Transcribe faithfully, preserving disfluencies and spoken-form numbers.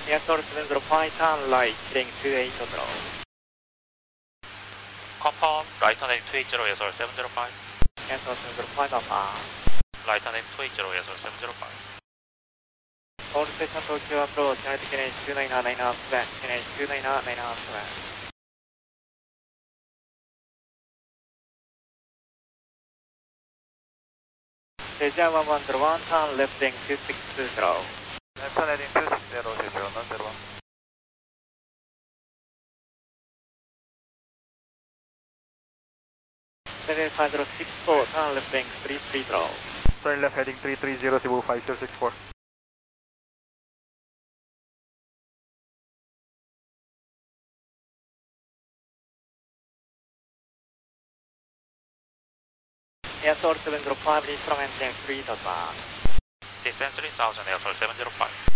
Airport seven zero five, turn right, heading two eight zero. Confirm, right turn heading two eight zero, yes sir, seven zero five. Airport seven zero five, Alpha. Right turn heading two eight zero, yes sir, seven zero five. All station Tokyo approach, United Kennedy two nine nine nine seven, Kennedy two nine nine nine seven. Jeju one one zero one, turn left heading two six two zero. Left turn heading two six zero, Jeju one one zero one. seven five zero six four, turn left heading three three zero. Turn left heading three three zero, Cebu five zero six four. Airport seven zero five, reach from engine three dot one. Descend three thousand, Airport seven zero five.